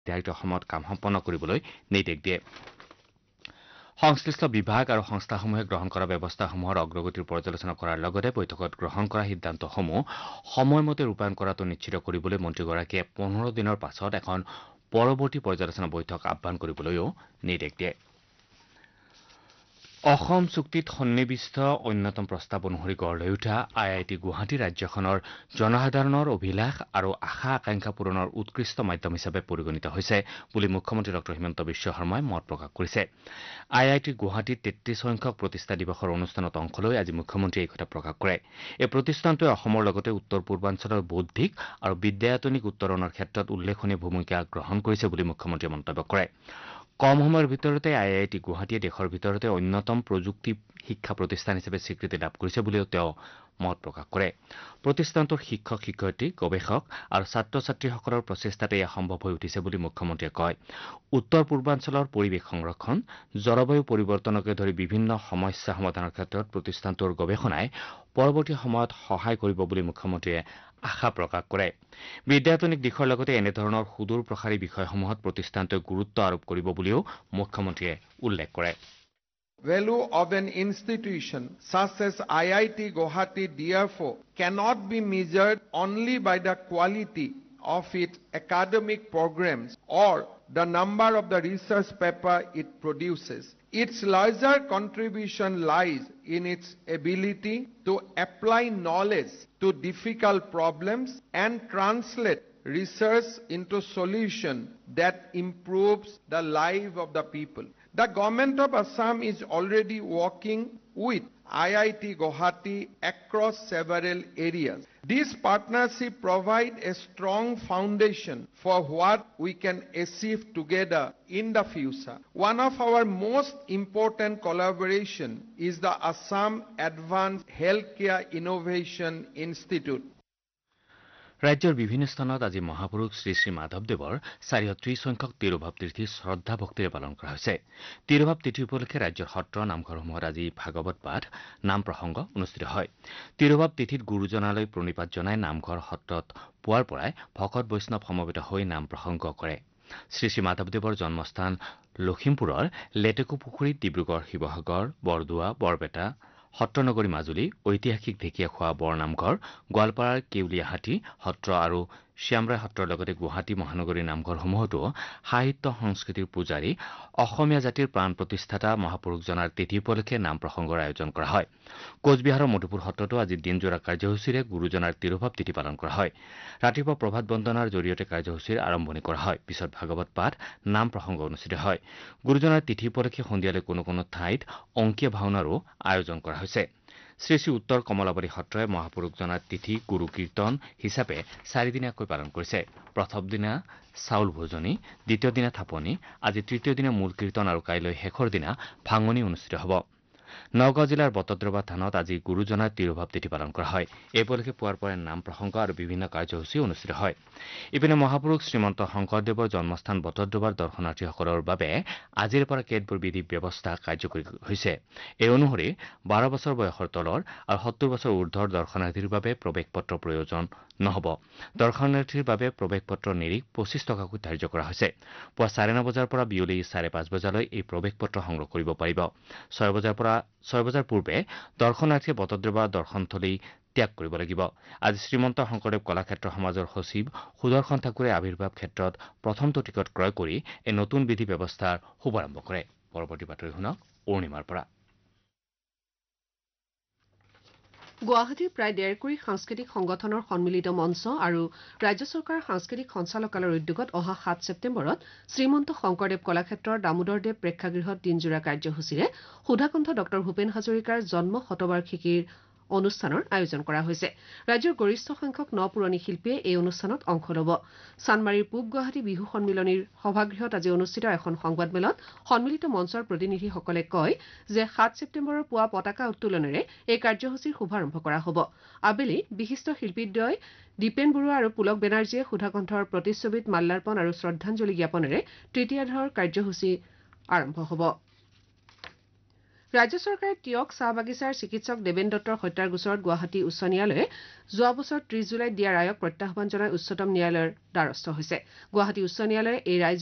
নিৰ্ধাৰিত সময়ত কাম সম্পন্ন কৰিবলৈ নিৰ্দেশ দিয়ে সংশ্লিষ্ট বিভাগ আৰু সংস্থাসমূহে গ্ৰহণ কৰা ব্যৱস্থাসমূহৰ অগ্ৰগতিৰ পৰ্যালোচনা কৰাৰ লগতে বৈঠকত গ্ৰহণ কৰা সিদ্ধান্তসমূহ সময়মতে ৰূপায়ণ কৰাটো নিশ্চিত কৰিবলৈ মন্ত্ৰীগৰাকীয়ে 15 দিনৰ পাছত এখন পৰৱৰ্তী পৰ্যালোচনা বৈঠক আহ্বান কৰিবলৈও নিৰ্দেশ দিয়ে অসম চুক্তিত সন্নিৱিষ্ট অন্যতম প্ৰস্তাৱ অনুসৰি গঢ় লৈ উঠা IIT গুৱাহাটী ৰাজ্যখনৰ জনসাধাৰণৰ অভিলাষ আৰু আশা আকাংক্ষা পূৰণৰ উৎকৃষ্ট মাধ্যম হিচাপে পৰিগণিত হৈছে বুলি মুখ্যমন্ত্ৰী ডঃ হিমন্ত বিশ্ব শৰ্মাই মত প্ৰকাশ কৰিছে IIT গুৱাহাটীত 33 সংখ্যক প্ৰতিষ্ঠা দিৱসৰ অনুষ্ঠানত অংশ লৈ আজি মুখ্যমন্ত্ৰীয়ে এই কথা প্ৰকাশ কৰে এই প্ৰতিষ্ঠানটোৱে অসমৰ লগতে উত্তৰ পূৰ্বাঞ্চলৰ বৌদ্ধিক আৰু বিদ্যায়তনিক উত্তৰণৰ ক্ষেত্ৰত উল্লেখনীয় ভূমিকা গ্ৰহণ কৰিছে বুলি মুখ্যমন্ত্ৰীয়ে মন্তব্য কৰে কম সময়ৰ ভিতৰতে IIT গুৱাহাটীয়ে দেশৰ ভিতৰতে অন্যতম প্ৰযুক্তি শিক্ষা প্ৰতিষ্ঠান হিচাপে স্বীকৃতি লাভ কৰিছে বুলিও তেওঁ মত প্ৰকাশ কৰে প্ৰতিষ্ঠানটোৰ শিক্ষক শিক্ষয়িত্ৰী গৱেষক আৰু ছাত্ৰ ছাত্ৰীসকলৰ প্ৰচেষ্টাতে এয়া সম্ভৱ হৈ উঠিছে বুলি মুখ্যমন্ত্ৰীয়ে কয় উত্তৰ পূৰ্বাঞ্চলৰ পৰিৱেশ সংৰক্ষণ জলবায়ু পৰিৱৰ্তনকে ধৰি বিভিন্ন সমস্যা সমাধানৰ ক্ষেত্ৰত প্ৰতিষ্ঠানটোৰ গৱেষণাই পৰৱৰ্তী সময়ত সহায় কৰিব বুলি মুখ্যমন্ত্ৰীয়ে আশা প্ৰকাশ কৰে বিদ্যায়তনিক দিশৰ লগতে এনেধৰণৰ সুদূৰ প্ৰসাৰী বিষয়সমূহত প্ৰতিষ্ঠানটোৱে গুৰুত্ব আৰোপ কৰিব বুলিও মুখ্যমন্ত্ৰীয়ে উল্লেখ কৰে Value of an institution such as IIT Guwahati therefore cannot be measured only by the quality of its academic programs or the number of the research paper it produces. Its larger contribution lies in its ability to apply knowledge to difficult problems and translate research into solution that improves the life of the people. The government of Assam is already working with IIT Guwahati across several areas. This partnership provides a strong foundation for what we can achieve together in the future. One of our most important collaboration is the Assam Advanced Healthcare Innovation Institute. ৰাজ্যৰ বিভিন্ন স্থানত আজি মহাপুৰুষ শ্ৰী শ্ৰী মাধৱদেৱৰ 430 সংখ্যক তিৰুভাৱ তিথি শ্ৰদ্ধা ভক্তিৰে পালন কৰা হৈছে তিৰুভাৱ তিথি উপলক্ষে ৰাজ্যৰ সত্ৰ নামঘৰসমূহত আজি ভাগৱত পাঠ নাম প্ৰসংগ অনুষ্ঠিত হয় তিৰুভাৱ তিথিত গুৰুজনালৈ প্ৰণিপাত জনাই নামঘৰ সত্ৰত পুৱাৰ পৰাই ভকত বৈষ্ণৱ সমবেত হৈ নাম প্ৰসংগ কৰে শ্ৰী শ্ৰী মাধৱদেৱৰ জন্মস্থান লখিমপুৰৰ লেটেকু পুখুৰীত ডিব্ৰুগড় শিৱসাগৰ বৰদোৱা বৰপেটা সত্ৰনগৰী মাজুলী ঐতিহাসিক ঢেকীয়াখোৱা বৰনামঘৰ গোৱালপাৰাৰ কেউলিয়াহাটী সত্ৰ আৰু শ্যামৰাই সত্ৰৰ লগতে গুৱাহাটী মহানগৰীৰ নামঘৰসমূহতো সাহিত্য সংস্কৃতিৰ পূজাৰী অসমীয়া জাতিৰ প্ৰাণ প্ৰতিষ্ঠাতা মহাপুৰুষজনাৰ তিথি উপলক্ষে নাম প্ৰসংগৰ আয়োজন কৰা হয় কোচবিহাৰৰ মধুপুৰ সত্ৰতো আজি দিনজোৰা কাৰ্যসূচীৰে গুৰুজনাৰ তিৰুভাৱ তিথি পালন কৰা হয় ৰাতিপুৱা প্ৰভাত বন্দনাৰ জৰিয়তে কাৰ্যসূচীৰ আৰম্ভণি কৰা হয় পিছত ভাগৱত পাঠ নাম প্ৰসংগ অনুষ্ঠিত হয় গুৰুজনাৰ তিথি উপলক্ষে সন্ধিয়ালৈ কোনো কোনো ঠাইত অংকীয়া ভাওনাৰো আয়োজন কৰা হৈছে শ্ৰী শ্ৰী উত্তৰ কমলাবাৰী সত্ৰই মহাপুৰুষজনাৰ তিথি গুৰু কীৰ্তন হিচাপে 4 দিনীয়াকৈ পালন কৰিছে প্ৰথম দিনা চাউল ভোজনী দ্বিতীয় দিনা থাপনি আজি তৃতীয় দিনা মূল কীৰ্তন আৰু কাইলৈ শেষৰ দিনা ভাঙনি অনুষ্ঠিত হ'ব নগাঁও জিলাৰ বটদ্ৰৱা থানত আজি গুৰুজনাৰ তিৰুভাৱ তিথি পালন কৰা হয় এই উপলক্ষে পুৱাৰ পৰাই নাম প্ৰসংগ আৰু বিভিন্ন কাৰ্যসূচী অনুষ্ঠিত হয় ইপিনে মহাপুৰুষ শ্ৰীমন্ত শংকৰদেৱৰ জন্মস্থান বটদ্ৰৱাৰ দৰ্শনাৰ্থীসকলৰ বাবে আজিৰ পৰা কেতবোৰ বিধি ব্যৱস্থা কাৰ্যকৰী হৈছে এই অনুসৰি 12 বছৰ বয়সৰ তলৰ আৰু 70 বছৰ ঊৰ্ধৰ দৰ্শনাৰ্থীৰ বাবে প্ৰৱেশ পত্ৰ প্ৰয়োজন নহ'ব দৰ্শনাৰ্থীৰ বাবে প্ৰৱেশ পত্ৰৰ নিৰিখ 25 টকাকৈ ধাৰ্য কৰা হৈছে পুৱা 9:30 বজাৰ পৰা বিয়লি 5:30 বজালৈ এই প্ৰৱেশ পত্ৰ সংগ্ৰহ কৰিব পাৰিব 6 বজাৰ পূৰ্বে দৰ্শনাৰ্থীয়ে বটদ্ৰৱা দৰ্শনথলী ত্যাগ কৰিব লাগিব আজি শ্ৰীমন্ত শংকৰদেৱ কলাক্ষেত্ৰ সমাজৰ সচিব সুদৰ্শন ঠাকুৰে আৱিৰ্ভাৱ ক্ষেত্ৰত প্ৰথমটো টিকট ক্ৰয় কৰি এই নতুন বিধি ব্যৱস্থাৰ শুভাৰম্ভ কৰে পৰৱৰ্তী বাতৰি শুনক অৰুণিমাৰ পৰা গুৱাহাটীৰ প্ৰায় 1.5 কোটি সাংস্কৃতিক সংগঠনৰ সন্মিলিত মঞ্চ আৰু ৰাজ্য চৰকাৰৰ সাংস্কৃতিক সঞ্চালকালয়ৰ উদ্যোগত অহা 7 ছেপ্টেম্বৰত শ্ৰীমন্ত শংকৰদেৱ কলাক্ষেত্ৰৰ দামোদৰদেৱ প্ৰেক্ষাগৃহত দিনজোৰা কাৰ্যসূচীৰে সুধাকণ্ঠ ডঃ ভূপেন হাজৰিকাৰ জন্ম শতবাৰ্ষিকীৰ অনুষ্ঠানৰ আয়োজন কৰা হৈছে ৰাজ্যৰ গৰিষ্ঠ সংখ্যক নপুৰণি শিল্পীয়ে এই অনুষ্ঠানত অংশ ল'ব চানমাৰীৰ পূব গুৱাহাটী বিহু সন্মিলনীৰ সভাগৃহত আজি অনুষ্ঠিত এখন সংবাদমেলত সন্মিলিত মঞ্চৰ প্ৰতিনিধিসকলে কয় যে 7 ছেপ্টেম্বৰৰ পুৱা পতাকা উত্তোলনেৰে এই কাৰ্যসূচীৰ শুভাৰম্ভ কৰা হ'ব আবেলি বিশিষ্ট শিল্পীদ্বয় দীপেন বৰুৱা আৰু পুলক বেনাৰ্জীয়ে সুধাকণ্ঠৰ প্ৰতিচ্ছবিত মাল্যাৰ্পণ আৰু শ্ৰদ্ধাঞ্জলি জ্ঞাপনেৰে তৃতীয়াৰ্ধৰ কাৰ্যসূচী আৰম্ভ হ'ব ৰাজ্য চৰকাৰে তিয়ক চাহ বাগিচাৰ চিকিৎসক দেৱেন দত্তৰ হত্যাৰ গোচৰত গুৱাহাটী উচ্চ ন্যায়ালয়ে যোৱা বছৰ 30 জুলাইত দিয়া ৰায়ক প্ৰত্যাহ্বান জনাই উচ্চতম ন্যায়ালয়ৰ দ্বাৰস্থ হৈছে গুৱাহাটী উচ্চ ন্যায়ালয়ে এই ৰায়